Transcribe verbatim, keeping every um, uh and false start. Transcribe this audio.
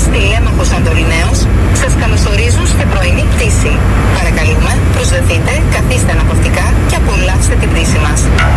Τηλέμαχος Σαντοριναίος σας καλωσορίζουν στην πρωινή πτήση. Παρακαλούμε, προσδεθείτε, καθίστε αναπαυτικά και απολαύστε την πτήση μας.